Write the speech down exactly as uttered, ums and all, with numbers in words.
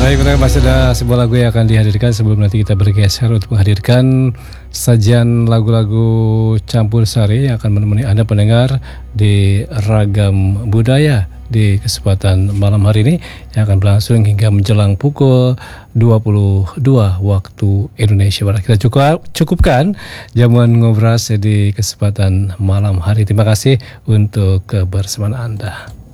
Baik, benar, masih ada sebuah lagu yang akan dihadirkan sebelum nanti kita bergeser untuk menghadirkan sajian lagu-lagu campur sari yang akan menemani Anda pendengar di Ragam Budaya di kesempatan malam hari ini yang akan berlangsung hingga menjelang pukul dua puluh dua waktu Indonesia Barat. Kita cukup, cukupkan jamuan ngobras di kesempatan malam hari. Terima kasih untuk kebersamaan Anda.